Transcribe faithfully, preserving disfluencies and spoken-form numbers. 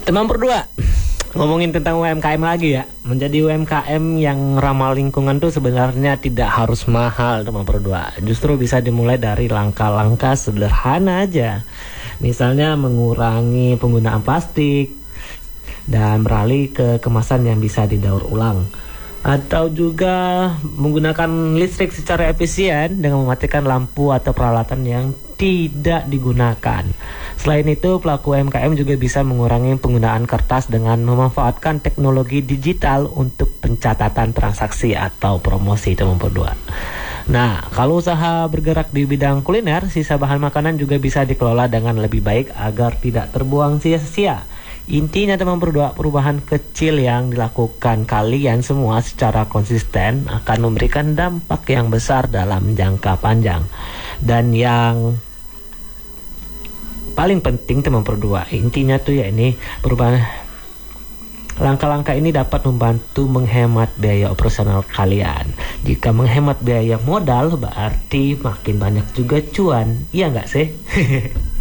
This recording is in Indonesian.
Teman berdua, ngomongin tentang U M K M lagi ya. Menjadi U M K M yang ramah lingkungan tuh sebenarnya tidak harus mahal, teman berdua. Justru bisa dimulai dari langkah-langkah sederhana aja. Misalnya mengurangi penggunaan plastik dan beralih ke kemasan yang bisa didaur ulang. Atau juga menggunakan listrik secara efisien dengan mematikan lampu atau peralatan yang tidak digunakan. Selain itu, pelaku U M K M juga bisa mengurangi penggunaan kertas dengan memanfaatkan teknologi digital untuk pencatatan transaksi atau promosi, teman berdua. Nah, kalau usaha bergerak di bidang kuliner, sisa bahan makanan juga bisa dikelola dengan lebih baik agar tidak terbuang sia-sia. Intinya teman berdua, perubahan kecil yang dilakukan kalian semua secara konsisten akan memberikan dampak yang besar dalam jangka panjang. Dan yang paling penting teman berdua, intinya tuh ya ini perubahan langkah-langkah ini dapat membantu menghemat biaya operasional kalian. Jika menghemat biaya modal berarti makin banyak juga cuan, iya nggak sih?